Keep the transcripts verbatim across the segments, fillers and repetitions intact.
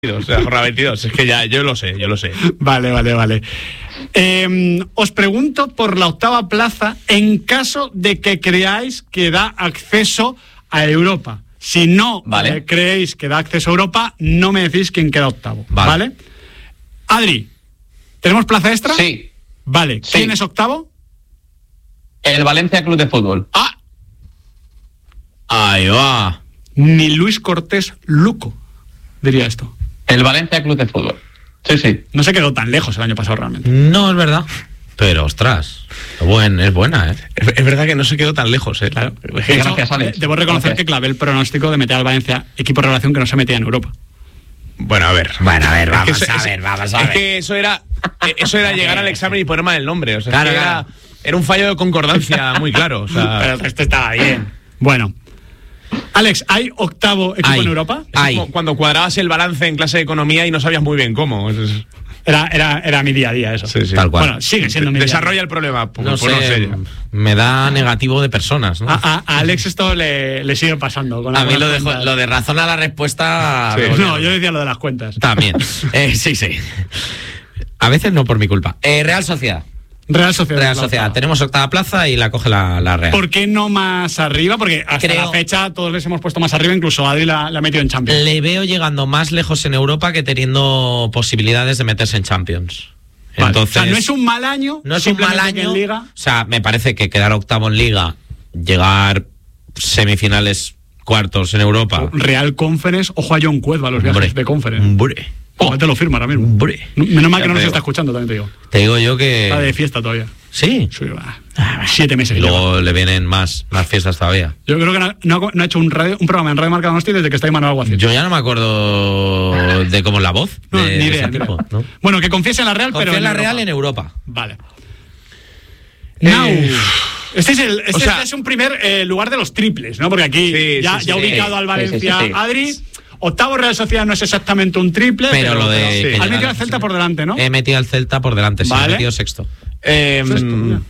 La jornada veintidós, es que ya yo lo sé, yo lo sé. Vale, vale, vale. Eh, os pregunto por la octava plaza en caso de que creáis que da acceso a Europa. Si no vale. eh, creéis que da acceso a Europa, no me decís quién queda octavo. Vale. ¿Vale? Adri, ¿tenemos plaza extra? Sí. Vale, ¿quién sí. es octavo? El Valencia Club de Fútbol. Ah. Ahí va. Ni Luis Cortés Luco diría esto. El Valencia Club de Fútbol. Sí, sí. No se quedó tan lejos el año pasado realmente. No, es verdad. Pero, ostras, buen, es buena, ¿eh? Es, es verdad que no se quedó tan lejos, ¿eh? Claro. Sí, Eso, gracias, Alex. Debo reconocer Gracias. que clavé el pronóstico de meter al Valencia equipo de revelación que no se metía en Europa. Bueno, a ver. Bueno, a ver, Es vamos que eso- a es- ver, vamos a Es ver. que eso era, eso era llegar al examen y poner mal el nombre. O sea, Claro, es que claro. era, era un fallo de concordancia muy claro. O sea, Pero el resto estaba bien. Bueno. Alex, ¿hay octavo equipo Hay. en Europa? es Ay. como cuando cuadrabas el balance en clase de economía y no sabías muy bien cómo. Es- es- Era, era, era mi día a día eso. sí, sí. Tal cual. Bueno, sigue siendo mi día a día. Desarrolla el problema. Pues, No pues sé, no sé ya. me da negativo de personas, ¿no? A, a- a Alex esto le, le sigue pasando. Con A mí algunas lo de, cuentas. lo de razón a la respuesta... Sí. me volvió No, loco. yo decía lo de las cuentas. También. Eh, sí, sí. A veces no por mi culpa. Eh, Real Sociedad. Real Sociedad. Real la Sociedad. octava. Tenemos octava plaza y la coge la, la Real. ¿Por qué no más arriba? Porque hasta Creo- la fecha todos les hemos puesto más arriba, incluso Adri la, la ha metido en Champions. Le veo llegando más lejos en Europa que teniendo posibilidades de meterse en Champions. Vale. Entonces, o sea, no es un mal año. no es un mal simplemente que año. en Liga. O sea, me parece que quedar octavo en Liga, llegar semifinales, cuartos en Europa. Real Conference, ojo a John Cuezba, los viajes de Conference. Hombre. Oh, te lo firma ahora mismo. Hombre. Menos mal que no Ya nos te está digo. escuchando, también te digo. Te digo yo que... Está de fiesta todavía. Sí. Sí, va. Siete meses. Y que luego lleva. le vienen más, más fiestas todavía. Yo creo que no, no ha- no ha hecho un, radio, un programa en Radio Marca Donosti desde que está ahí Manuel Alguacil. Yo ya no me acuerdo de cómo es la voz de, No, de ni ese idea, ni tipo, idea. ¿no? Bueno, que confiese en la Real, Confío pero en la Europa. Real en Europa. Vale. Now, Eh, este es, el, este o sea- es un primer eh, lugar de los triples, ¿no? Porque aquí Sí, ya, sí, ya sí, ubicado sí. al Sí, Valencia, sí, sí, sí. Adri. Octavo Real Sociedad no es exactamente un triple, Pero lo de pero que has llegar metido a al Celta la- por delante, ¿no? He metido al Celta por delante, sí, Vale. he metido sexto. Eh, Sexto, mira.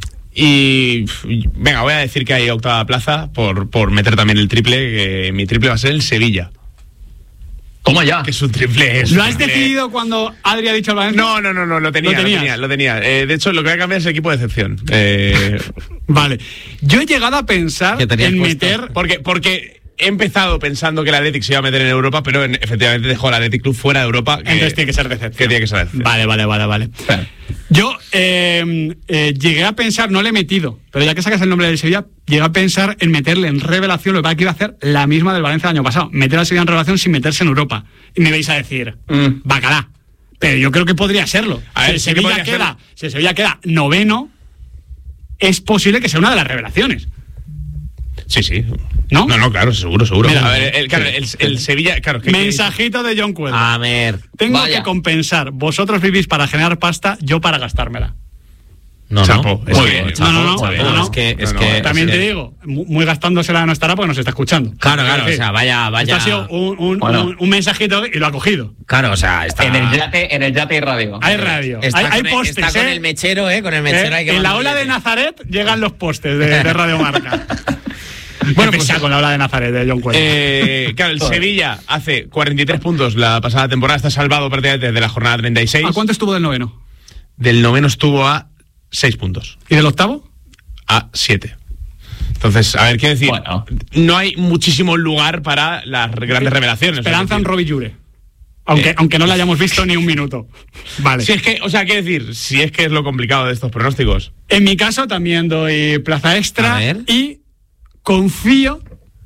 y venga, voy a decir que hay octava plaza por, por meter también el triple, que mi triple va a ser el Sevilla. Toma ya. Que es un triple. Es ¿Lo un has triple. decidido cuando Adri ha dicho al Valencia? No, no, no, no, lo tenía, ¿Lo lo, tenías? tenía, lo tenía. Eh, de hecho, lo que voy a cambiar es el equipo de excepción. Eh, Vale. Yo he llegado a pensar Que tenías en puesto. meter... porque, porque he empezado pensando que el Athletic se iba a meter en Europa, pero en- efectivamente dejó al Athletic Club fuera de Europa. Que, Entonces tiene que ser decepción. que tiene que ser decepción. Vale, vale, vale, vale. Espera. Yo eh, eh, llegué a pensar, no le he metido, pero ya que sacas el nombre del Sevilla, llegué a pensar en meterle en revelación, lo que pasa es que iba a hacer la misma del Valencia el año pasado, meter al Sevilla en revelación sin meterse en Europa. Y me vais a decir, Mm. bacalá. Pero yo creo que podría serlo. A si, ver, el sí que Sevilla podría queda, serlo. si el Sevilla queda noveno, es posible que sea una de las revelaciones. Sí, sí. ¿No? No, no, claro, seguro, seguro. Mira, a ver, el, claro, el, el Sevilla, claro. que- Mensajito de John Cuelga. A ver. Tengo Vaya. que compensar. Vosotros vivís para generar pasta, yo para gastármela. No, Chapo, no. muy Es bien, que- chapo, No, no, no, chapo, no, no. Es que, es No, no, que También es te que- digo, mu- muy gastándosela no estará porque nos está escuchando. Claro, claro, Es decir, o sea, vaya, vaya. Esto ha sido un, un- Bueno. un- un mensajito y lo ha cogido. Claro, o sea, está. En el yate, en el yate y radio. Hay radio, Está, hay, hay con, el- postes, está con ¿eh? el mechero, ¿eh? Con el mechero Eh, hay que en la mandar ola de billete. Nazaret llegan los postes de, de Radio Marca. Bueno, pues con la ola de Nazaret de John Cuelga. Eh, claro, el Sevilla hace cuarenta y tres puntos la pasada temporada, está salvado prácticamente desde la jornada treinta y seis. ¿A cuánto estuvo del noveno? Del noveno estuvo a seis puntos. ¿Y del octavo? A siete. Entonces, a ver, quiero decir, Bueno. no hay muchísimo lugar para las grandes revelaciones. Esperanza es en decir, Robbie Jure. Aunque, Eh. aunque no la hayamos visto ni un minuto. Vale. Si es que, o sea, quiero decir, si es que es lo complicado de estos pronósticos. En mi caso también doy plaza extra A ver. y confío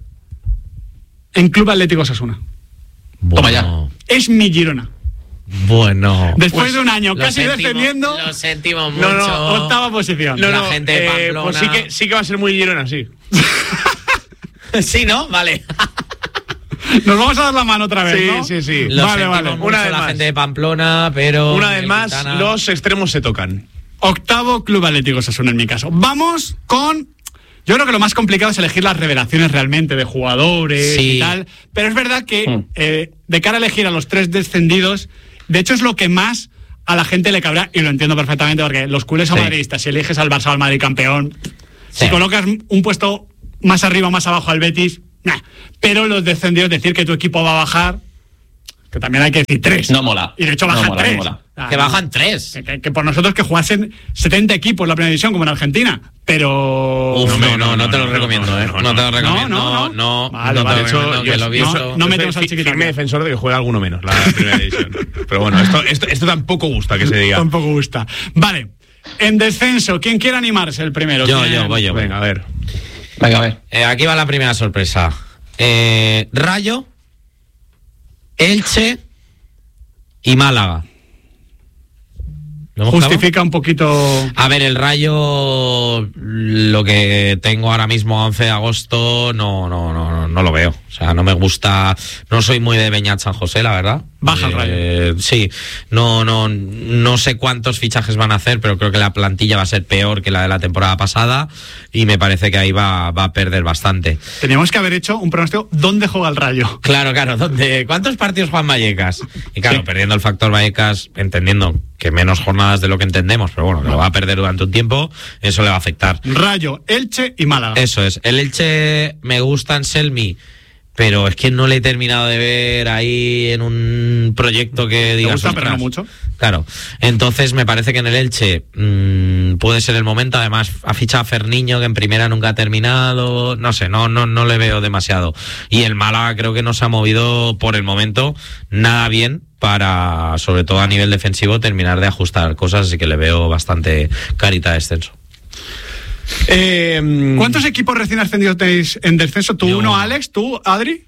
en Club Atlético Osasuna. Toma ya. Bueno, Es mi Girona. bueno. Después Pues, de un año Lo casi sentimos- defendiendo, Lo sentimos mucho. No, no, octava posición. No, La no, gente de eh, Pamplona. pues sí que, sí que va a ser muy Girona, sí. Sí, ¿no? Vale. Nos vamos a dar la mano otra vez, Sí, ¿no? sí, sí. Lo Vale, sentimos vale. mucho Una vez la más. gente de Pamplona, pero. Una vez el más, Quintana- los extremos se tocan. Octavo Club Atlético Osasuna en mi caso. Vamos con... Yo creo que lo más complicado es elegir las revelaciones realmente de jugadores Sí. y tal. Pero es verdad que Mm. eh, de cara a elegir a los tres descendidos, de hecho es lo que más a la gente le cabrá, y lo entiendo perfectamente, porque los culés o Sí. madridistas, si eliges al Barça o al Madrid campeón, Sí. si colocas un puesto más arriba o más abajo al Betis, nah. Pero los descendidos, decir que tu equipo va a bajar, que también hay que decir tres. No mola. Y de hecho No bajan mola, no tres. mola. Ah, Que no. bajan tres. Que, que- que por nosotros que jugasen setenta equipos en la primera división, como en Argentina. Pero. Uf, No, no, no, no, no, no, te lo no, recomiendo, no, ¿eh? no, No te lo no. recomiendo. No, no, no. Vale, no vale. te De hecho, recomiendo, yo- que lo he yo- visto. no- no metemos al soy chiquitapia. firme defensor de que juegue alguno menos la primera división. Pero bueno, esto, esto, esto tampoco gusta que se diga. Tampoco gusta. Vale. En descenso, ¿quién quiere animarse el primero? Yo, ¿Quién? yo, voy yo. Venga, a ver. Venga, a ver. Eh, aquí va la primera sorpresa. Eh, Rayo, Elche y Málaga. ¿Lo hemos clavado? Justifica un poquito. A ver, el Rayo, lo que tengo ahora mismo a once de agosto, no, no, no, no, no lo veo. O sea, no me gusta, no soy muy de Beñat San José, la verdad. Baja el Rayo. Sí, no, no, no sé cuántos fichajes van a hacer, pero creo que la plantilla va a ser peor que la de la temporada pasada y me parece que ahí va, va a perder bastante. Teníamos que haber hecho un pronóstico. ¿Dónde juega el Rayo? Claro, claro. ¿Dónde, ¿Cuántos partidos juegan Vallecas? Y claro, Sí. perdiendo el factor Vallecas, entendiendo que menos jornadas de lo que entendemos, pero bueno, que lo va a perder durante un tiempo, eso le va a afectar. Rayo, Elche y Málaga. Eso es. El Elche me gusta en Selmi, pero es que no le he terminado de ver ahí en un proyecto que diga. gusta, pero no mucho. Claro. Entonces me parece que en el Elche mmm, puede ser el momento. Además, ha fichado a Ferniño, que en primera nunca ha terminado. No sé, no, no, no le veo demasiado. Y el Málaga creo que no se ha movido por el momento nada bien para, sobre todo a nivel defensivo, terminar de ajustar cosas, así que le veo bastante carita de descenso. Eh, ¿Cuántos equipos recién ascendidos tenéis en descenso? ¿Tú Yo uno, uno. Alex? ¿Tú, Adri?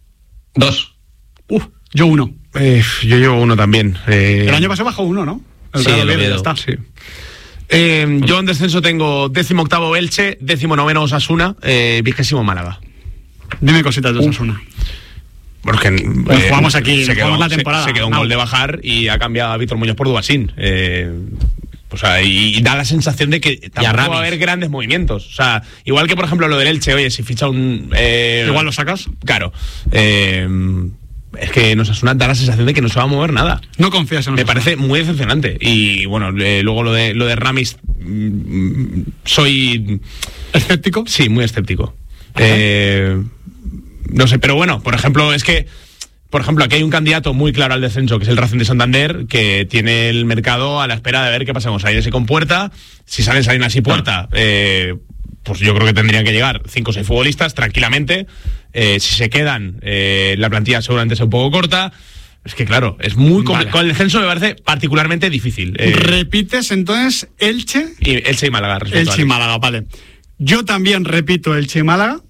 Dos. Uf, yo uno. eh, yo llevo uno también. Eh, El año pasado bajó uno, ¿no? El Sí, Real el Oviedo, Oviedo. ya está. Sí. Eh, yo en descenso tengo décimo octavo Elche, décimo noveno Osasuna, eh, vigésimo Málaga. Dime cositas de Osasuna. Porque Pues jugamos aquí, se quedó, jugamos la se- temporada. Se, quedó un No. gol de bajar y ha cambiado a Víctor Muñoz por Dubasín. Eh, o sea, y, y da la sensación de que tampoco Ramis. va a haber grandes movimientos. O sea, igual que por ejemplo lo del Elche, oye, si ficha un. Eh, Igual lo sacas. Claro. Eh, es que nos Osasuna da la sensación de que no se va a mover nada. No confías en Me Osasuna. parece muy decepcionante. Y bueno, eh, luego lo de lo de Ramis, mm, soy. ¿Escéptico? Sí, muy escéptico. Eh, no sé, pero bueno, por ejemplo, es que, por ejemplo, aquí hay un candidato muy claro al descenso, que es el Racing de Santander, que tiene el mercado a la espera de ver qué pasa con Salinas y con Puerta. Si salen Salinas y Puerta, eh, pues yo creo que tendrían que llegar cinco o seis futbolistas tranquilamente. Eh, si se quedan, eh, la plantilla seguramente sea un poco corta. Es que claro, es muy complicado. Vale. Con el descenso me parece particularmente difícil. Eh, Repites entonces Elche, y Elche y Málaga. respecto Elche y a- Málaga, vale. Yo también repito Elche y Málaga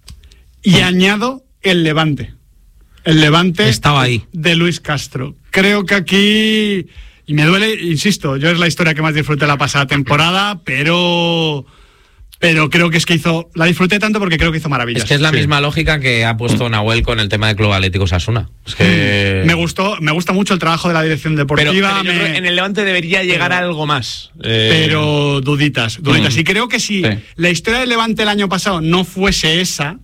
y añado el Levante. El Levante Estaba ahí. de Luis Castro. Creo que aquí, y me duele, insisto, yo es la historia que más disfruté la pasada temporada, pero pero creo que es que hizo, la disfruté tanto porque creo que hizo maravillas. Es que es la Sí. misma lógica que ha puesto Nahuel con el tema del Club Atlético Osasuna. Es que Me gustó, me gusta mucho el trabajo de la dirección Pero, deportiva. pero yo me- creo que en el Levante debería llegar Pero- algo más. Eh, Pero duditas, duditas. Mm. Y creo que si Sí. la historia del Levante el año pasado no fuese esa,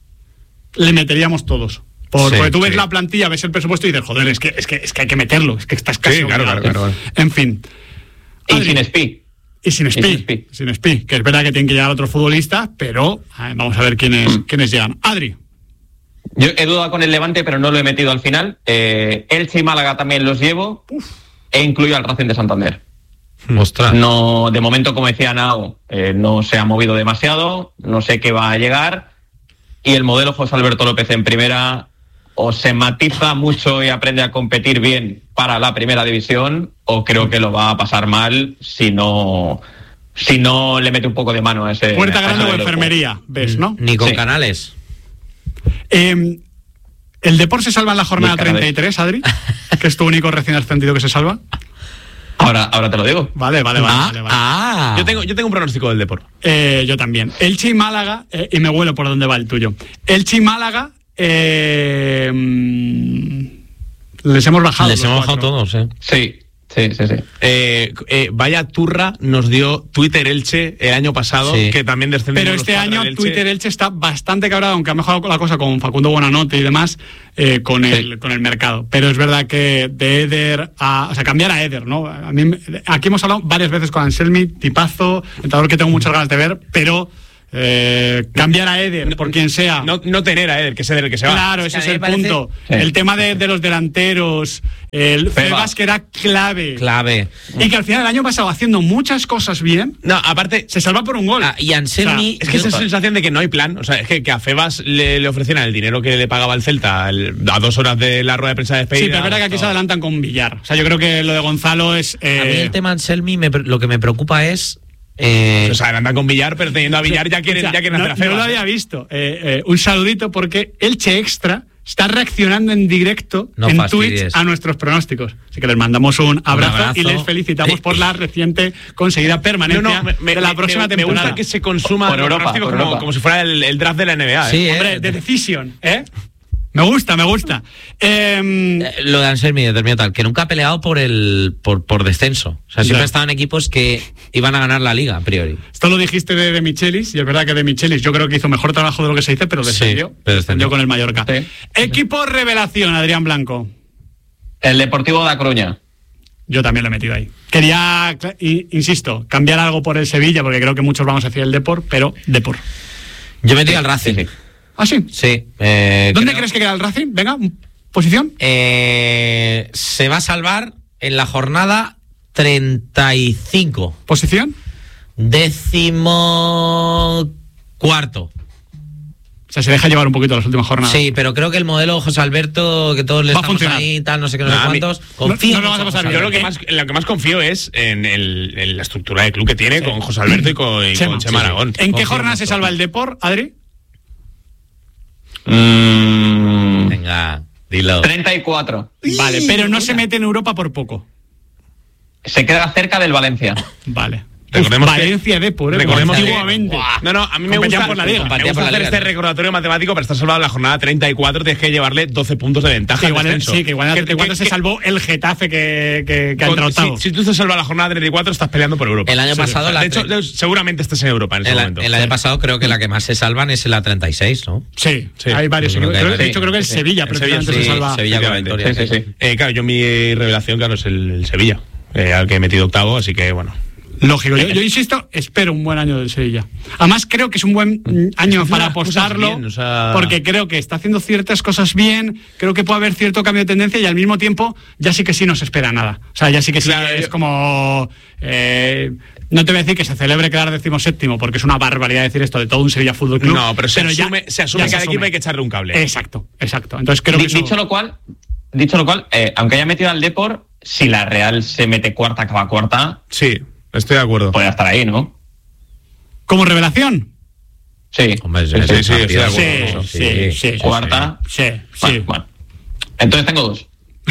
le meteríamos todos. Por- Sí, porque tú ves sí. la plantilla, ves el presupuesto y dices, joder, es que, es que, es que hay que meterlo, es que estás casi Sí, claro, obligado. claro, claro, claro. En fin. Y Adri. sin Spi. Y sin Spi, sin Spi. sin Spi, que es verdad que tienen que llegar otros futbolistas, pero eh, vamos a ver quiénes, Mm. quiénes llegan. Adri, Yo he dudado con el Levante, pero no lo he metido al final. Eh, Elche y Málaga también los llevo. E incluyo al Racing de Santander. ostras. No, de momento, como decía Nao, eh, no se ha movido demasiado, no sé qué va a llegar. Y el modelo José Alberto López en primera o se matiza mucho y aprende a competir bien para la primera división, o creo que lo va a pasar mal si no, si no le mete un poco de mano a ese. puerta a ese grande o modelo de juego. enfermería, ves, ¿no? Ni con Sí. Canales. Eh, ¿El Depor se salva en la jornada Luis Canales. treinta y tres, Adri? Que es tu único recién ascendido que se salva. Ahora, ahora te lo digo. Vale, vale, vale. ah, vale, vale. ah. Yo tengo, yo tengo un pronóstico del Depor. Eh, yo también. Elche y Málaga, eh, y me huelo por dónde va el tuyo. Elche y Málaga, eh, mm, les hemos bajado. Les los hemos bajado cuatro. todos, ¿eh? Sí, sí, sí, sí. Eh, eh, vaya turra nos dio Twitter Elche el año pasado, Sí. que también descendió. Pero este año Twitter Elche está bastante cabrado, aunque ha mejorado la cosa con Facundo Buenanote y demás, eh, con, el, Sí. con el mercado. Pero es verdad que de Eder a... O sea, cambiar a Eder, ¿no? A mí, me- aquí hemos hablado varias veces con Anselmi, tipazo, entrenador que tengo muchas ganas de ver, pero Eh, cambiar a Eder por quien sea. No, no tener a Eder, que es Eder el que se va. Claro, ese es es que el parece... punto. Sí. El tema de, de los delanteros, el Febas. Febas, que era clave. Clave. Y que al final del año pasado haciendo muchas cosas bien, No, aparte, se salva por un gol. Ah, y Anselmi... O sea, es que esa sensación de que no hay plan. O sea, es que, que a Febas le, le ofrecieran el dinero que le pagaba el Celta el- a dos horas de la rueda de prensa de despedida. Sí, pero es verdad que aquí se adelantan con Villar. O sea, yo creo que lo de Gonzalo es... eh, A mí el tema Anselmi me pre- lo que me preocupa es... Eh, O sea, adelantan con Villar, pero teniendo a Villar ya quieren, o sea, ya quieren no, hacer a Febas. no lo había visto. Eh, eh, un saludito porque Elche Extra está reaccionando en directo No en fastidies. Twitch a nuestros pronósticos. Así que les mandamos un abrazo, abrazo. y les felicitamos por la reciente conseguida permanencia No, no, me, me- de la me- próxima me temporada. gusta que se consuma Por los Europa, pronósticos por como, Europa. como si fuera el, el draft de la N B A. ¿eh? sí, eh, Hombre, de Decision, ¿eh? Me gusta, me gusta. Em, Eh, lo de Anselmi determina tal, que nunca ha peleado por el por, por descenso. O sea, siempre Ya. ha estado en equipos que iban a ganar la liga, a priori. Esto lo dijiste de, de Michelis, y es verdad que de Michelis yo creo que hizo mejor trabajo de lo que se dice, pero Sí, descendió. pero descendió. descendió con el Mallorca. Sí. Equipo revelación, Adrián Blanco. El Deportivo da Coruña. Yo también lo he metido ahí. Quería, cla- i- insisto, cambiar algo por el Sevilla, porque creo que muchos vamos hacia el Depor, pero Depor. Yo metí al Racing. Sí, sí. ¿Ah, sí? Sí. eh, ¿Dónde creo- crees que queda el Racing? Venga, posición. Eh, se va a salvar en la jornada treinta y cinco. ¿Posición? Décimo cuarto. O sea, se deja llevar un poquito las últimas jornadas. Sí, pero creo que el modelo José Alberto, que todos le Va a estamos funcionar. ahí, tal, no sé qué, no sé No, a mí- cuántos. no- Confío no lo mucho vas a en pasar José Yo lo bien. que, Alberto. más, en lo que más confío es en, el- en la estructura de club que tiene con José Alberto y con, y Chema, con Chema sí, sí. Aragón. ¿En qué Confío jornada se mucho. salva el Depor, Adri? Mm, Venga, dilo. treinta y cuatro. Vale, pero no se mete en Europa por poco. Se queda cerca del Valencia. Vale. Recordemos Uf, que- Valencia Depor, ¿eh? Recordemos que- antiguamente. No, no, a mí me Competían gusta, por la liga. me Competían gusta por la hacer liga, este sí. recordatorio matemático para estar salvado en la jornada treinta y cuatro. Tienes que llevarle doce puntos de ventaja. Que al igual, descenso. sí, que igual en Que- el treinta y cuatro que- se que- salvó el Getafe que, que, que ha con- entrado octavo. si, si tú te salvas la jornada treinta y cuatro, estás peleando por Europa. El año Sí, pasado sí. la De hecho, tre- de- seguramente estés en Europa en ese El, momento. el año pasado creo que la que más se salvan es la treinta y seis, ¿no? Sí, Sí. hay varios. Yo creo equipos. que Creo- hay de hecho, creo que el sí. Sevilla El precisamente Sevilla, se sí, salva. Sevilla con la efectivamente. victoria. Sí, sí, sí. Eh, claro, yo mi revelación, claro, es el, el Sevilla, eh, al que he metido octavo, así que bueno. Lógico, yo, yo insisto, espero un buen año del Sevilla. Además, creo que es un buen mm, año haciendo para las cosas apostarlo, bien, o sea- porque creo que está haciendo ciertas cosas bien, creo que puede haber cierto cambio de tendencia y al mismo tiempo ya sí que sí no se espera nada. O sea, ya sí que sí Claro, es yo- como... eh, no te voy a decir que se celebre quedar decimoséptimo, porque es una barbaridad decir esto de todo un Sevilla Fútbol Club. No, pero se ya- asume, se asume ya que se al equipo asume. hay que echarle un cable. Exacto, exacto. Entonces creo Di- que eso- dicho lo cual, dicho lo cual, eh, aunque haya metido al Depor, si la Real se mete cuarta, acaba cuarta, Sí, estoy de acuerdo. puede estar ahí, ¿no? como revelación. Sí. Hombre, Sí, sí, sí, sí, sí, estoy de acuerdo Sí, con eso. sí, sí, sí. Cuarta. Sí, Bueno, sí. bueno. Entonces tengo dos,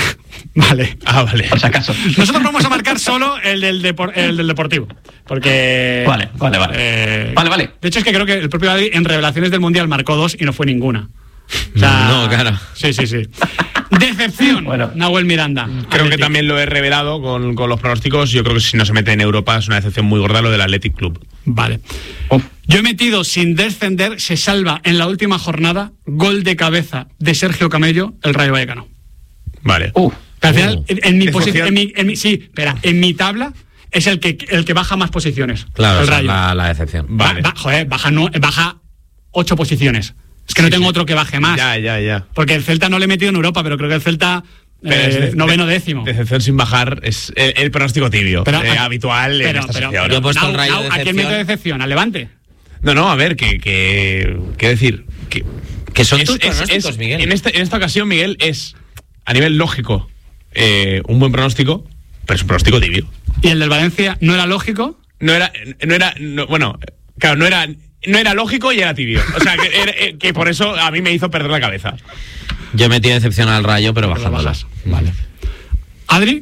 Vale. Ah, vale. por si acaso. Nosotros vamos a marcar solo el del, depor- el del Deportivo. Porque. Vale, vale, vale. eh, Vale, vale. De hecho, es que creo que el propio Adri en revelaciones del Mundial marcó dos y no fue ninguna. O sea, No, claro. Sí, sí, sí. Decepción, Bueno. Nahuel Miranda. Creo que Athletic. también lo he revelado con, con los pronósticos. Yo creo que si no se mete en Europa es una decepción muy gorda lo del Athletic Club. Vale. Uf. Yo he metido sin descender, se salva en la última jornada, gol de cabeza de Sergio Camello, el Rayo Vallecano. Vale. Uf. Pero al final, Uh. en, en mi Decepción. posición. En mi, en mi- sí, espera, en mi tabla es el que, el que baja más posiciones. Claro, el esa es Rayo. la, la decepción. Vale. Ba- ba- joder, baja, no, baja ocho posiciones. Es que no Sí, tengo sí. otro que baje más. Ya, ya, ya. Porque el Celta no le he metido en Europa, pero creo que el Celta Pero eh, es de- noveno de- décimo. Decepción sin bajar es el, el pronóstico tibio. Pero- eh, habitual en Pero, esta pero, sección. pero, Yo he puesto Nau, el Rayo Nau, de ¿a quién decepción. meto de decepción? ¿Al Levante? No, no, a ver, que. que ¿Qué decir? Que, Que son es- tus es- pronósticos, es- Miguel. En, este- en esta ocasión, Miguel, es a nivel lógico eh, un buen pronóstico, pero es un pronóstico tibio. ¿Y el del Valencia no era lógico? No era. No era no- bueno, claro, no era. No era lógico y era tibio. O sea, que, era- eh, que por eso a mí me hizo perder la cabeza. Yo he metido decepción al Rayo, pero Lo bajándolas. bajas. Vale. ¿Adri?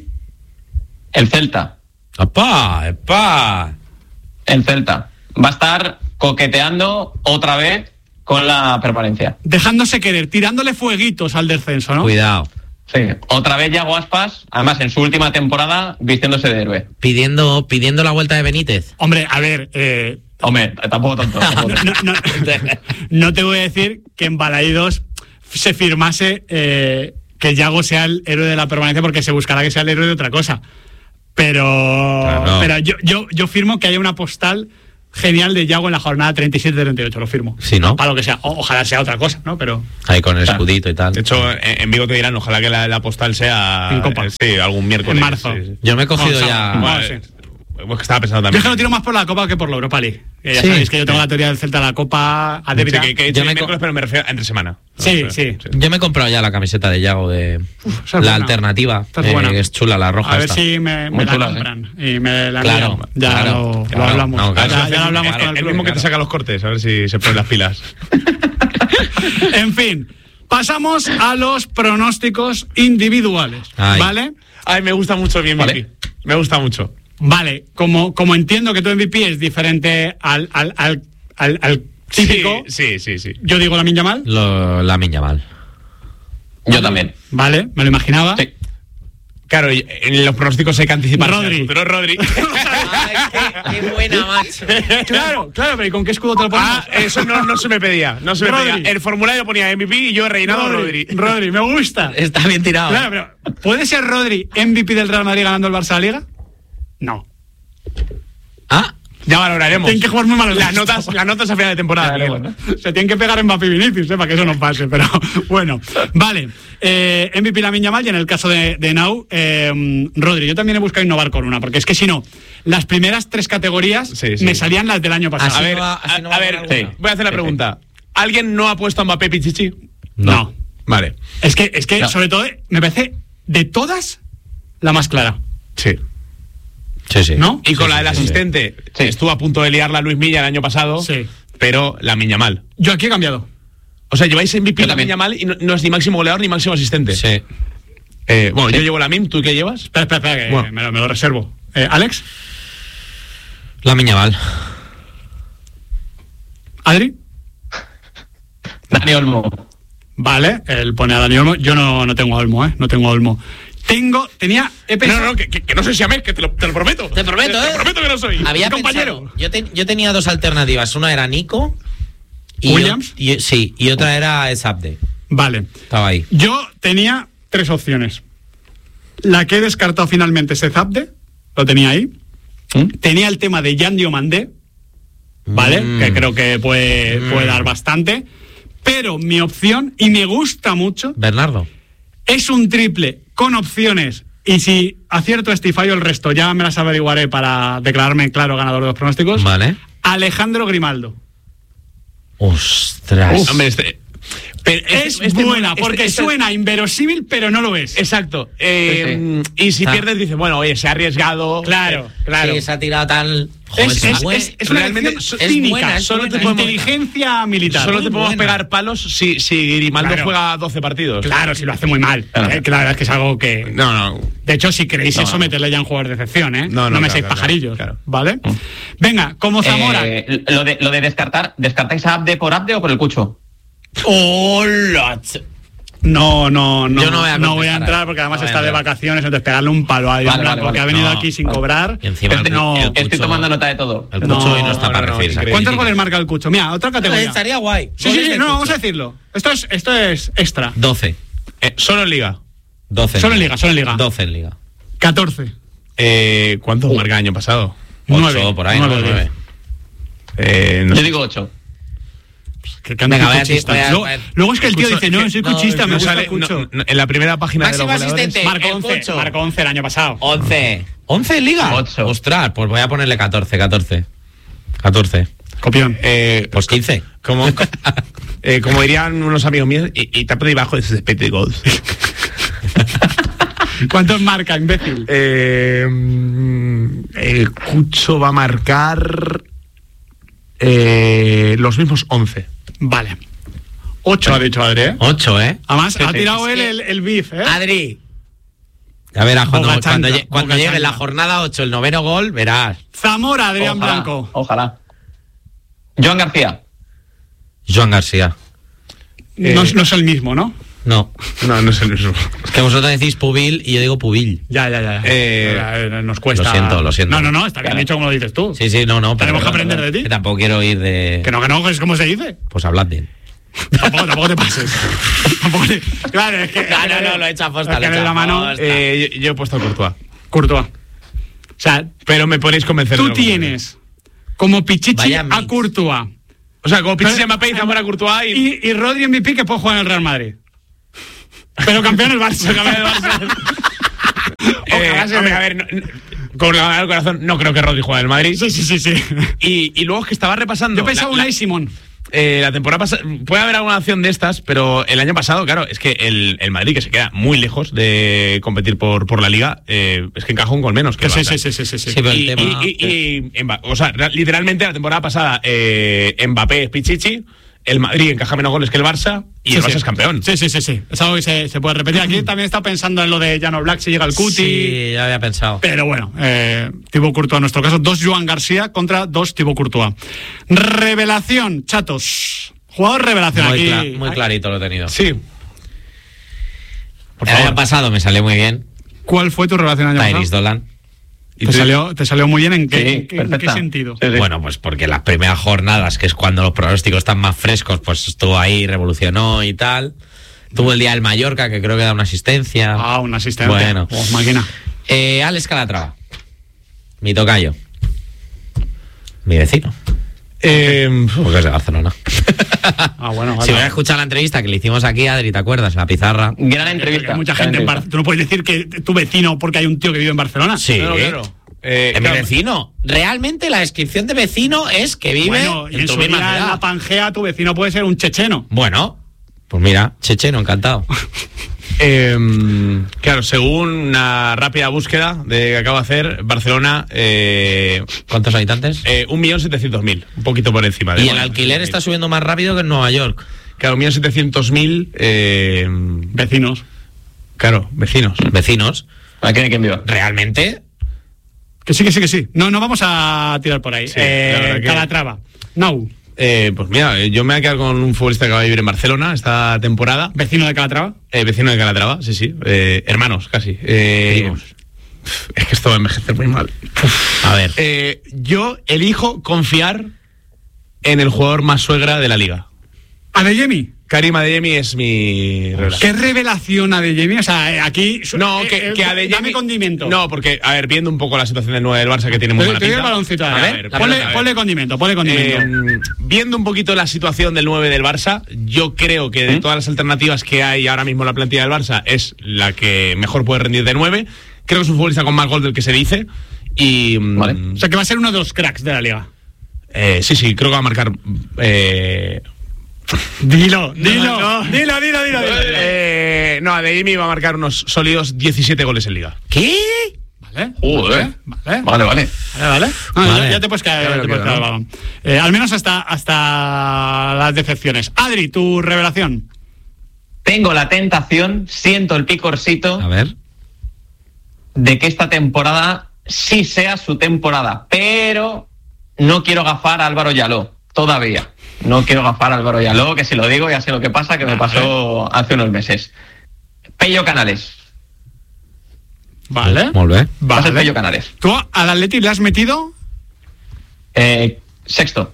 El Celta. ¡Epa! ¡Epa! El Celta. Va a estar coqueteando otra vez con la permanencia. Dejándose querer, tirándole fueguitos al descenso, ¿no? Cuidado. Sí. Otra vez Yago Aspas, además en su última temporada, vistiéndose de héroe. Pidiendo, pidiendo la vuelta de Benítez. Hombre, a ver, eh, Hombre, tampoco tanto. tampoco tanto. no, no- no te voy a decir que en Balaídos se firmase eh, que Yago sea el héroe de la permanencia, porque se buscará que sea el héroe de otra cosa. Pero, Claro. pero yo, yo, yo firmo que haya una postal genial de Yago en la jornada treinta y siete treinta y ocho, lo firmo. Sí, ¿no? Para lo que sea. O, ojalá sea otra cosa, ¿no? Pero... Ahí con el escudito y tal. De hecho, en, en Vigo te dirán, ojalá que la, la postal sea... En Copa. Eh, sí, algún miércoles. En marzo. Sí, sí. Yo me he cogido Vamos a- ya... vamos Bueno, sí. eh, pues que estaba pensando Yo también. es que lo tiro más por la Copa que por la Europa League. Que ya Sí. sabéis que yo tengo la teoría del Celta de la Copa a Sí, débita. que, que he Yo dicho me el miércoles, co- pero me refiero a entre semana. Sí, No, sí. Yo me he comprado ya la camiseta de Yago de esa es la buena. alternativa, Esta es eh, buena. que es chula, la roja A ver esta. si me, Muy me la chula, compran y me la Claro, envían. Ya claro, lo, claro. lo hablamos. No, claro. ya, ya lo hablamos Claro, con el el club. mismo que te saca los cortes, a ver si se ponen las pilas. En fin, pasamos a los pronósticos individuales. Ay. ¿Vale? Ay, me gusta mucho mi M V P. Vale. Me gusta mucho. Vale, como, como entiendo que tu M V P es diferente al, al, al, al, al típico, Sí, sí, sí, sí. yo digo Lamine Yamal. Lo, la miña mal. Yo también. Vale, me lo imaginaba. Sí. Claro, y en los pronósticos hay que anticipar. Rodri. Pero Rodri. Ay, qué, qué buena, macho. Claro, claro, pero ¿y con qué escudo te lo ponemos? Ah, eso no, no se me pedía. No se me Rodri. pedía. El formulario ponía M V P y yo he rellenado Rodri. Rodri, me gusta. Está bien tirado. Claro, pero ¿puede ser Rodri M V P del Real Madrid ganando el Barça la Liga? No. Ah, Ya valoraremos. Tienen que jugar muy mal. Las notas, las notas a final de temporada. Claro, Miguel. bueno. Se tienen que pegar en Mbappé y Vinicius, ¿eh? Para que eso no pase, pero bueno. Vale, eh, M V P Lamine Yamal y en el caso de, de Nau, eh, Rodri. Yo también he buscado innovar con una, porque es que si no, las primeras tres categorías Sí, sí. me salían las del año pasado. Así A ver, no va- a, así no va a con ver, alguna. sí, voy a hacer la Sí, pregunta. ¿Alguien no ha puesto a Mbappé Pichichi? No. Vale. Es que, es que No. sobre todo, me parece de todas la más clara, Sí. sí, sí. ¿no? Y con Sí, la sí, del sí, asistente, Sí. estuvo a punto de liarla Luis Milla el año pasado, Sí. pero la miña mal. Yo aquí he cambiado. O sea, lleváis M V P Yo la también. miña mal y no, no es ni máximo goleador ni máximo asistente. Sí. Eh, bueno, Sí. yo llevo la M I M, ¿tú qué llevas? Espera, espera, espera, que Bueno. me, lo, me lo reservo. Eh, ¿Alex? La miña mal. ¿Adri? Dani Olmo. Vale, él pone a Dani Olmo. Yo no, no tengo a Olmo, ¿eh? No tengo a Olmo. Tengo, tenía, he No, pensado... no, no, que, que- que no soy siamés, que te lo, te lo prometo. Te prometo, te, ¿eh? Te prometo que no soy. Había compañero. pensado- yo, te- yo tenía dos alternativas. Una era Nico. Y ¿Williams? o- y- sí, y otra era Esabde. Vale. Estaba ahí. Yo tenía tres opciones. La que he descartado finalmente es Ezabde, lo tenía ahí. ¿Mm? Tenía el tema de Yan Diomandé, ¿vale? Mm. Que creo que puede, Mm. puede dar bastante. Pero mi opción, y me gusta mucho, Bernardo. es un triple con opciones. Y si acierto este y fallo el resto, ya me las averiguaré para declararme claro ganador de los pronósticos. Vale. Alejandro Grimaldo. Ostras. Hombre, este, pero Es este- este- buena, este- porque este- suena inverosímil, pero no lo es. Exacto. Eh, Y si Ah. pierdes, dices, bueno, oye, se ha arriesgado. Claro, claro. Sí, se ha tirado tan. Joder, Es, se es, fue. es, es una realmente elección es cínica, buena, es solo buena, te es podemos- buena. inteligencia militar. Solo te Muy podemos buena. pegar palos si, si Grimaldo Claro. juega doce partidos. Claro, si lo hace muy mal. Claro. Eh, que la verdad es que es algo que... No, no. De hecho, si queréis No, eso, no. meterle ya en jugador de excepción, ¿eh? No, no, me claro, seis claro, pajarillos, claro. ¿vale? Venga, como Zamora... Eh, lo, de, lo de descartar, ¿descartáis a Abde por Abde o por el Cucho? ¡Hola! No, no, no. Yo no voy a contestar entrar ahí. porque además No voy a está de entrar. vacaciones, entonces pegarle un palo a Iván Vale, Blanco, vale, que vale. ha venido No, aquí sin vale. cobrar. Y encima Este- el- no, el Estoy Cucho- tomando nota de todo. El Cucho No, hoy no está no, para no, recibirse. increíble. ¿Cuántos goles marca el Cucho? Mira, otra categoría. Estaría guay. Sí, sí, Goles sí, de no, Cucho. vamos a decirlo. Esto es, esto es extra. doce. Eh, solo en Liga. doce. Solo en Liga, solo en Liga. doce en Liga. catorce. Eh, ¿Cuántos marca el año pasado? Nueve. ocho por ahí, Nueve, ¿no? diez. nueve. Eh, no Yo sé. digo ocho. Que cambia Venga, voy a cuchista. decir- voy a- luego, voy a- luego es que el tío Cucho- dice, no, soy no, cuchista, me No gusta sale- el Cucho. no, no, en la primera página Máximo de los goleadores. asistente. Marcó el once, Cucho. marcó once el año pasado. once. ¿once en Liga? Ocho. Ostras, pues voy a ponerle catorce, catorce. catorce. Copión. Eh, Pues quince. como, eh, como dirían unos amigos míos, y, y tapa debajo de ese pete goals. ¿Cuántos marca, imbécil? Eh, mm, el Cucho va a marcar eh, los mismos once. Vale. Ocho ha dicho Adri, ¿eh? ocho, ¿eh? Además, Sí, ha sí. tirado Es él que- el, el beef, ¿eh? Adri. Ya verás, cuando, Boca cuando, chanca, lle- cuando boca llegue chanca. la jornada ocho, el noveno gol, verás. Zamora, Adrián Ojalá, Blanco. Ojalá. Joan García. Joan García. No, Eh, no es el mismo, ¿no? No. No, no es el mismo. Es que vosotros decís Pubil y yo digo Pubil. Ya, ya, ya. Eh, Eh, nos cuesta. lo siento, lo siento. No, no, no, está bien Claro. dicho como lo dices tú. Sí, sí, no, no. Tenemos que pero- aprender de ti. Que tampoco quiero ir de. Que no, que no, es como se dice. Pues hablad bien. Tampoco, tampoco te pases. Tampoco te- Claro, es que. No, no, no, lo he hecho a posta, es que lo he de hecho la a mano. posta. Eh, yo, yo he puesto a Courtois. Courtois. O sea, Pero me podéis convencer. de tú lo contrario. tienes como Pichichi a Courtois. O sea, como Pichichi a Mbappé y Zamora a Courtois. Y... Y, y Rodri M V P que puede jugar en el Real Madrid. Pero campeón el Barça. Campeón el Barça. eh, hombre, a ver, no, con la mano del corazón, no creo que Rodri juegue en el Madrid. Sí, sí, sí, sí. Y, y luego es que estaba repasando. Yo pensaba Unai Simón. Eh, la temporada pasada, puede haber alguna acción de estas, pero el año pasado, claro, es que el, el Madrid, que se queda muy lejos de competir por, por la Liga, eh, es que encaja un gol menos. Que sí, sí, sí, sí, sí, sí. sí, y, tema, y, y, y, o sea, literalmente la temporada pasada, eh, Mbappé es Pichichi, el Madrid encaja menos goles que el Barça y sí, el Barça sí. es campeón. Sí, sí, sí, sí. Es algo que se, se puede repetir. Aquí también está pensando en lo de Jan Oblak si llega el Cuti. Sí, ya había pensado. Pero bueno, eh, Thibaut Courtois en nuestro caso, dos Joan García contra dos Thibaut Courtois. Revelación, chatos. Jugador revelación muy aquí. Cla- muy clarito lo he tenido. Sí. Por el año pasado me salió muy bien. ¿Cuál fue tu revelación el año Tyrese pasado? Dolan. ¿Te salió, ¿Te salió muy bien? ¿En qué, sí, en qué, en qué sentido? Sí, sí. Bueno, pues porque las primeras jornadas, que es cuando los pronósticos están más frescos, pues estuvo ahí, revolucionó y tal. Tuvo el día del Mallorca, que creo que da una asistencia. Ah, una asistencia. Bueno. Oh, máquina. Eh, Alex Calatrava. Mi tocayo. Mi vecino. Eh, porque es de Barcelona. Ah, bueno, vale. Si voy a escuchar la entrevista que le hicimos aquí, Adri, ¿te acuerdas? La pizarra. Gran entrevista. Hay mucha gran gente en entrevista. Bar- Tú no puedes decir que tu vecino porque hay un tío que vive en Barcelona. Sí. claro, claro. Eh, Es claro, mi vecino. Realmente la descripción de vecino es que vive Bueno, y en en tu su misma día en ciudad. la Pangea tu vecino puede ser un checheno. Bueno, pues mira, checheno, encantado. Eh, claro, según una rápida búsqueda de que acabo de hacer, Barcelona, eh, ¿Cuántos habitantes? eh, un millón setecientos mil, un poquito por encima. De Y el bueno, alquiler está subiendo más rápido que en Nueva York. Claro, un millón setecientos mil, eh, Vecinos. claro, vecinos. Vecinos. ¿A quién hay quien viva? Realmente, Que sí, que sí, que sí. No, no vamos a tirar por ahí. Sí, la verdad eh, que- Calatrava. No. Eh, pues mira, yo me voy a quedar con un futbolista que va a vivir en Barcelona esta temporada. Vecino de Calatrava. Eh, vecino de Calatrava, sí, sí. Eh, hermanos, casi. Eh, Primos. es que esto va a envejecer muy mal. a ver. Eh, yo elijo confiar en el jugador más suegra de la liga. Adeyemi. Karim Adeyemi es mi revelación. ¿Qué revelación Adeyemi? O sea, eh, aquí... No, eh, que, eh, que Adeyemi... Dame condimento. No, porque, a ver, viendo un poco la situación del nueve del Barça, que tiene muy Te, buena te doy el pinta. baloncito. A A ver, ver, la ponle, pelota, a ver. ponle condimento, ponle condimento. Eh, viendo un poquito la situación del nueve del Barça, yo creo que de ¿Mm? todas las alternativas que hay ahora mismo en la plantilla del Barça, es la que mejor puede rendir de nueve. Creo que es un futbolista con más gol del que se dice. Y. mm, Vale. O sea, que va a ser uno de los cracks de la liga. eh, sí, sí, creo que va a marcar. Eh, Dilo, dilo, no. dilo, dilo, dilo, dilo. eh, no, Adeyemi va a marcar unos sólidos diecisiete goles en liga. ¿Qué? Vale, Joder. vale, Vale, vale. vale, vale. No, Vale. Ya, ya te puedes caer, Ya me ya lo te puedes quedo, caer ¿no? el balón. Eh, al menos hasta, hasta las decepciones. Adri, tu revelación. Tengo la tentación, siento el picorcito A ver. de que esta temporada sí sea su temporada, pero no quiero gafar a Álvaro Yaló, todavía. No quiero gafar a Álvaro Yaló, que si lo digo ya sé lo que pasa, que me pasó hace unos meses. Pello Canales. Vale. Molt bé. Va a ser Vale. Pello Canales. ¿Tú al Atleti le has metido? Eh, sexto.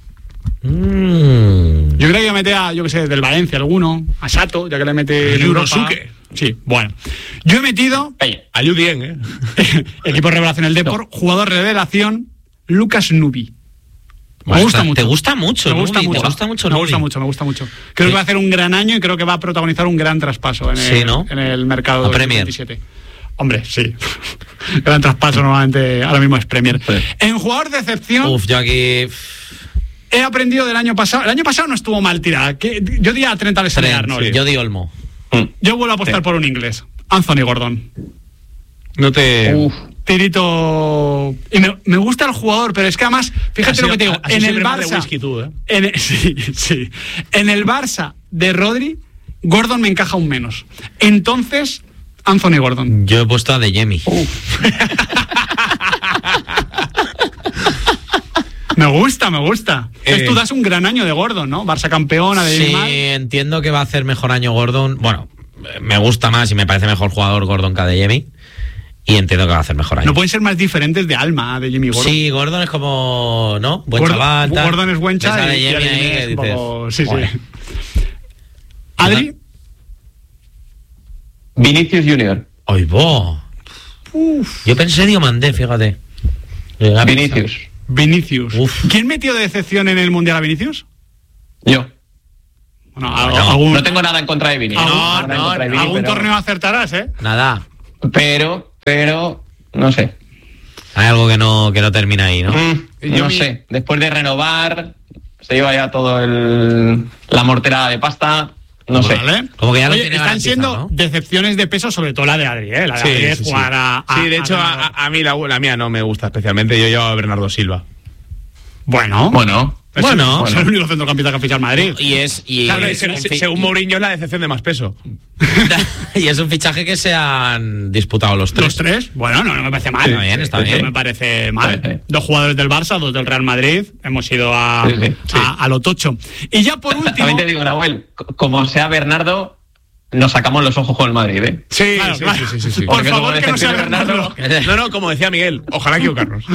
Mm. Yo creo que iba a meter a, yo que sé, del Valencia alguno, a Sato, ya que le mete en Europa. Yunosuke. Sí, bueno. Yo he metido Pello. Ayud bien, ¿eh? equipo revelación el Depor, jugador revelación, Lucas Nubi. Me Bueno, gusta te mucho. gusta mucho, Me gusta Nubi, mucho. te gusta mucho, Me Nubi. gusta mucho, me gusta mucho. Creo Sí. que va a hacer un gran año y creo que va a protagonizar un gran traspaso en, Sí, el, ¿no? en el mercado A de Premier. veintisiete. Hombre, sí. Gran traspaso normalmente ahora mismo es Premier. Sí. En jugador de excepción, Uf, yo aquí. he aprendido del año pasado. El año pasado no estuvo mal tirada. Que- Yo diría a Trent Alexander-Arnold. Trent, yo di Olmo. Yo vuelvo a apostar Sí. por un inglés. Anthony Gordon. No te. Uf. Tirito. Y me, me gusta el jugador, pero es que además, fíjate Así- lo que te digo. así En el siempre más de Barça. whisky tú, ¿eh? En el, sí, sí. En el Barça de Rodri, Gordon me encaja un menos. Entonces, Anthony Gordon. Yo he puesto a De Jemi. Me gusta, me gusta. Eh. Entonces, tú das un gran año de Gordon, ¿no? Barça campeón, Sí, además. entiendo que va a hacer mejor año Gordon. Bueno, me gusta más y me parece mejor jugador Gordon que De Jemi. Y entiendo que va a hacer mejor año. No pueden ser más diferentes de alma de Jimmy Gordon. Sí, Gordon es como, ¿no? Buen Gordon, chaval. tal. Gordon es buen Ves a chaval. De y- y Jemi Adeyemi ahí es que un dices, poco- sí, "Joder". sí. Adri, Vinicius Junior. ¡Ay, bo! Yo pensé Diomandé, fíjate. Llegué a pensar. Vinicius. Vinicius. Uf. ¿Quién metió de decepción en el Mundial a Vinicius? Yo. Bueno, No, algún, no tengo nada en contra de Vini. algún, No, no, nada en contra de Vini, algún pero- torneo acertarás, ¿eh? Nada. Pero, pero, no sé. Hay algo que no, que no termina ahí, ¿no? Mm, Yo no mi- sé. Después de renovar, se lleva ya todo el la morterada de pasta. No sé. Vale. Como que ya lo Oye, tiene están garantizado, siendo ¿no? decepciones de peso, sobre todo la de Adri, ¿eh? La de Sí, Adri es sí, sí. jugar a, a- Sí, de hecho, a- a, a mí la, la mía no me gusta especialmente. Yo llevo a Bernardo Silva. Bueno, Bueno, es bueno, el, es el único centrocampista que ha fichado el Madrid. Y es, y, Claro, es se- un se- fi- según Mourinho es la decepción de más peso. y es un fichaje que se han disputado los tres. Los tres, bueno, no, no me parece mal. Está bien, está No bien. me parece mal. Sí, sí. Dos jugadores del Barça, dos del Real Madrid. Hemos ido a, Sí, sí, sí. a, a lo tocho. Y ya por último. también te digo, Nahuel, co- como sea Bernardo, nos sacamos los ojos con el Madrid, ¿eh? Sí, Claro, sí, claro. sí, sí, sí, sí. Por Porque favor, como que no sea decepción de Bernardo. No, no, como decía Miguel, ojalá equivocarnos.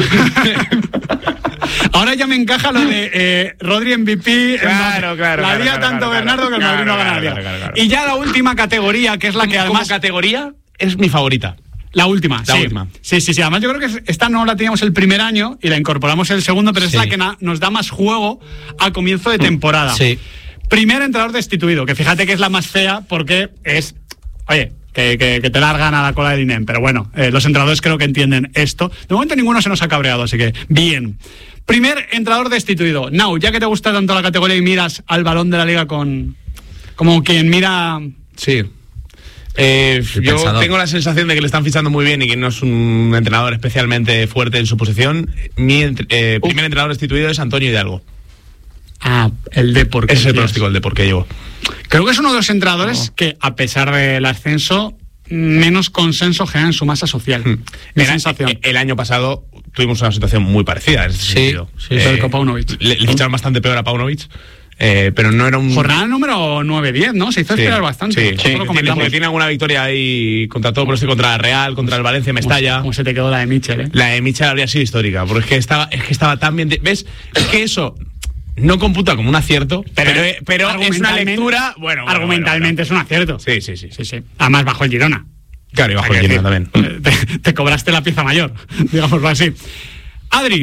Ahora ya me encaja lo de eh, Rodri M V P. Claro, claro, La claro, haría claro, tanto claro, Bernardo que el claro, Madrid no claro, ganaría. claro, claro, claro. Y ya la última categoría, que es la que Como además. categoría es mi favorita. La última, La sí. última. Sí, sí, sí. Además, yo creo que esta no la teníamos el primer año y la incorporamos el segundo, pero Sí. es la que na- nos da más juego a comienzo de temporada. Sí. Primer entrenador destituido, que fíjate que es la más fea porque es. Oye. Que, que, que te largan a la cola del I N E M, pero bueno, eh, los entrenadores creo que entienden esto. De momento ninguno se nos ha cabreado, así que bien. Primer entrenador destituido. Nau, ya que te gusta tanto la categoría y miras al balón de la liga con como quien mira. Sí. Eh, El yo pensador. tengo la sensación de que le están fichando muy bien y que no es un entrenador especialmente fuerte en su posición. Mi entre- eh, primer entrenador destituido es Antonio Hidalgo. Ah, el de por qué. Ese es el tías. pronóstico del de por qué llevo. Creo que es uno de los entrenadores que, a pesar del ascenso, menos consenso genera en su masa social. Mi Mira, sensación. eh, El año pasado tuvimos una situación muy parecida en ese Sí, sentido. sí, Eh, sí. Con Paunovic. Le, le ficharon bastante peor a Paunovic, eh, pero no era un... Jornada número nueve diez, ¿no? Se hizo Sí, esperar bastante. sí, Eso sí, lo porque comentamos. tiene, porque tiene alguna victoria ahí contra todo, por eso contra la Real, contra el Valencia, Mestalla. ¿Cómo se te quedó la de Mitchell, eh? La de Michel habría sido histórica, porque es que estaba, es que estaba tan bien. de- ¿Ves? Es que eso no computa como un acierto, pero, pero, pero es una argumentalmente- lectura. Bueno, bueno, argumentalmente bueno, es un acierto. bueno. Sí, sí, sí. Sí, sí. Además, bajo el Girona. Claro, y bajo Hay el que Girona decir, también. Te, te cobraste la pieza mayor, digámoslo así. Adri,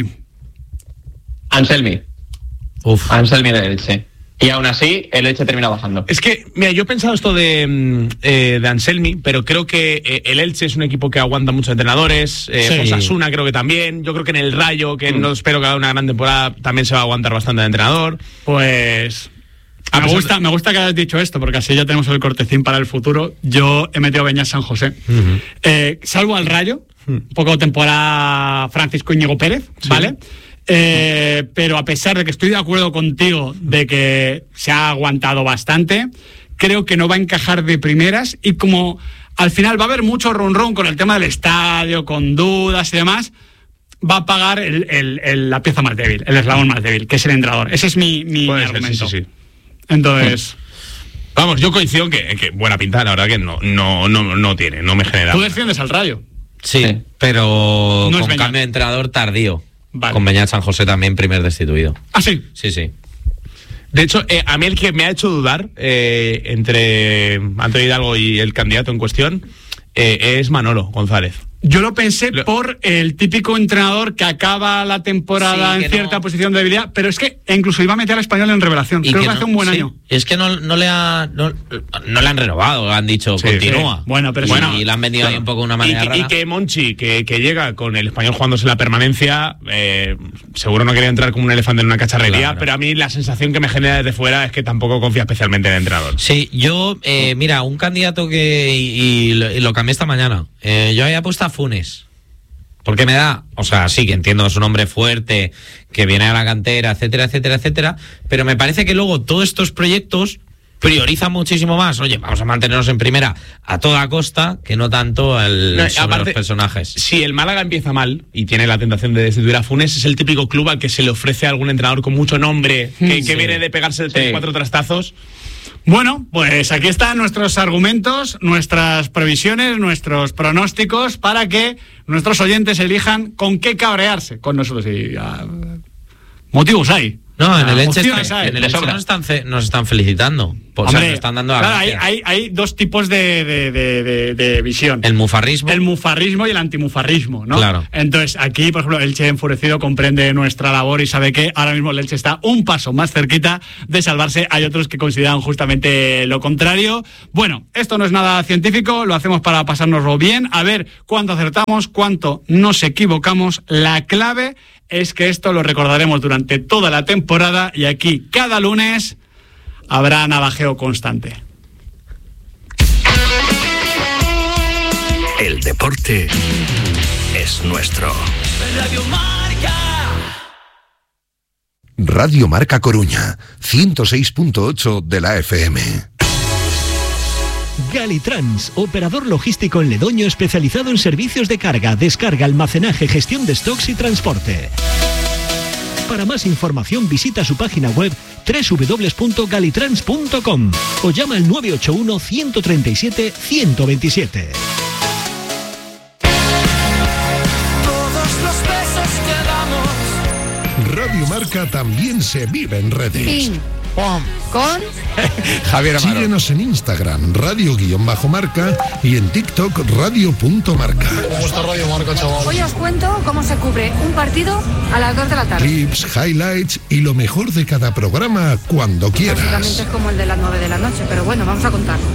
Anselmi. Uf. Anselmi del Elche. Y aún así, el Elche termina bajando. Es que, mira, yo he pensado esto de, mm, eh, de Anselmi, pero creo que eh, el Elche es un equipo que aguanta muchos entrenadores. Eh, Sí. Osasuna creo que también. Yo creo que en el Rayo, que Mm. no espero que haga una gran temporada, también se va a aguantar bastante de entrenador. pues. A Me pesar gusta, de- me gusta que hayas dicho esto, porque así ya tenemos el cortecín para el futuro. Yo he metido a Beñat San José. Eh, salvo al Rayo, un poco temporada Francisco Íñigo Pérez, ¿vale? Eh, pero a pesar de que estoy de acuerdo contigo de que se ha aguantado bastante, creo que no va a encajar de primeras y como al final va a haber mucho run run con el tema del estadio, con dudas y demás, va a pagar el- el- el- la pieza más débil, el eslabón más débil, que es el entrenador. Ese es mi, mi Puede ser, argumento. sí, sí, sí. Entonces, Vamos, yo coincido en que, en que buena pinta, la verdad que no, no, no, no tiene, no me genera. tú defiendes al Rayo. Sí, Sí. pero No es con Beñat. cambio de entrenador tardío. Vale. Con Beñat San José también primer destituido. Ah, sí. Sí, sí. De hecho, eh, a mí el que me ha hecho dudar eh, entre Antonio Hidalgo y el candidato en cuestión eh, es Manolo González. Yo lo pensé Lo- por el típico entrenador que acaba la temporada Sí, que en cierta no- posición de debilidad, pero es que incluso iba a meter al Español en revelación. Y Creo que, no- hace un buen sí, año. Es que no, no le ha no, no le han renovado, han dicho Sí, continúa. sí. Bueno, pero y, bueno, y le han vendido ahí un poco de una Y manera que, y rara. que Monchi, que, que llega con el español jugándose la permanencia, eh, seguro no quería entrar como un elefante en una cacharrería, Claro. pero a mí la sensación que me genera desde fuera es que tampoco confía especialmente en el entrenador. Sí, yo, eh, mira, un candidato que. Y, y lo, y lo cambié esta mañana. Eh, yo había puesto a Funes. Porque me da. O sea, sí que entiendo, es un hombre fuerte, que viene a la cantera, etcétera, etcétera, etcétera. Pero me parece que luego todos estos proyectos priorizan muchísimo más. Oye, vamos a mantenernos en primera a toda costa, que no tanto al, No, y sobre aparte, los personajes. Si el Málaga empieza mal y tiene la tentación de destituir a Funes, es el típico club al que se le ofrece a algún entrenador con mucho nombre, que, que Sí. viene de pegarse tres, Sí. cuatro trastazos. Bueno, pues aquí están nuestros argumentos, nuestras previsiones, nuestros pronósticos para que nuestros oyentes elijan con qué cabrearse con nosotros. Y ah, motivos hay. No, en el Elche, opciones está, hay. en el Elche nos, están, ce- nos están felicitando. Pues, Hombre, o sea, nos están dando la claro, hay, gracia. hay, hay dos tipos de, de, de, de, de visión. El mufarrismo. El mufarrismo y el antimufarrismo, ¿no? Claro. Entonces, aquí, por ejemplo, el Elche enfurecido comprende nuestra labor y sabe que ahora mismo el Elche está un paso más cerquita de salvarse. Hay otros que consideran justamente lo contrario. Bueno, esto no es nada científico, lo hacemos para pasárnoslo bien, a ver cuánto acertamos, cuánto nos equivocamos. La clave es que esto lo recordaremos durante toda la temporada y aquí cada lunes habrá navajeo constante. El deporte es nuestro. Radio Marca. Radio Marca Coruña, ciento seis punto ocho de la F M. Galitrans, operador logístico en Ledoño especializado en servicios de carga, descarga, almacenaje, gestión de stocks y transporte. Para más información visita su página web doble u doble u doble u punto galitrans punto com o llama al nueve ocho uno, uno tres siete, uno dos siete. Todos los besos que damos. Radio Marca también se vive en redes. Ping. Pom. Con Javier Amaro. Síguenos en Instagram, radio-marca y en TikTok, radio.marca. ¿Cómo está Radio Marca, chaval? Hoy os cuento cómo se cubre un partido a las dos de la tarde. Clips, highlights y lo mejor de cada programa cuando quieras. Básicamente es como el de las nueve de la noche, pero bueno, vamos a contarlo.